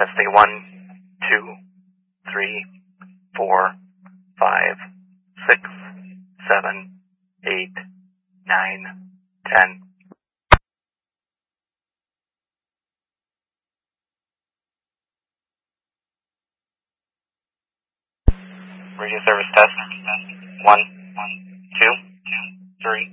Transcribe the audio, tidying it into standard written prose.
Testing 1, 2, 3, 4, 5, 6, 7, 8, 9, 10. Radio service test. 1, 2, 3,